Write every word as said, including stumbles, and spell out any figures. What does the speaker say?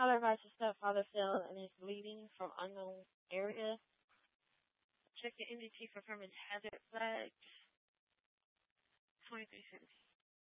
How advised your stepfather fell and is bleeding from unknown area. Check the M D T for permanent hazard flag. twenty-three cents.